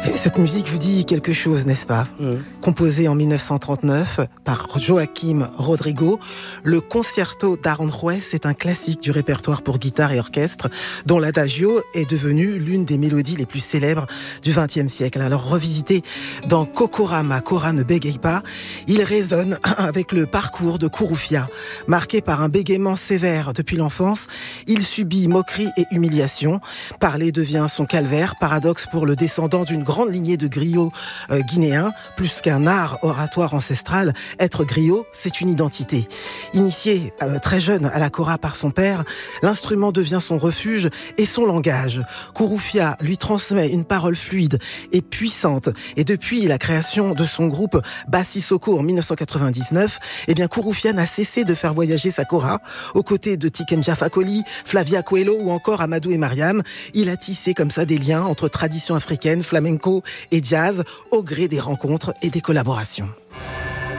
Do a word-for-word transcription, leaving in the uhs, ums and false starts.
Et cette musique vous dit quelque chose, n'est-ce pas? mmh. Composée en dix-neuf cent trente-neuf par Joaquim Rodrigo, le Concerto d'Aranjuez est un classique du répertoire pour guitare et orchestre, dont l'adagio est devenu l'une des mélodies les plus célèbres du vingtième siècle. Alors revisité dans Kokorama, Cora ne bégaye pas, il résonne avec le parcours de Kurufia. Marqué par un bégaiement sévère depuis l'enfance, il subit moquerie et humiliation. Parler devient son calvaire, paradoxe pour le descendant d'une grande lignée de griots euh, guinéens. Plus qu'un art oratoire ancestral, être griot, c'est une identité. Initié euh, très jeune à la kora par son père, l'instrument devient son refuge et son langage. Kurufia lui transmet une parole fluide et puissante. Et depuis la création de son groupe Bassisoko en dix-neuf cent quatre-vingt-dix-neuf, eh bien Kurufia n'a cessé de faire voyager sa kora aux côtés de Tiken Jah Fakoly, Flavia Coelho ou encore Amadou et Mariam. Il a tissé comme ça des liens entre tradition africaine, flamenco et jazz, au gré des rencontres et des collaborations.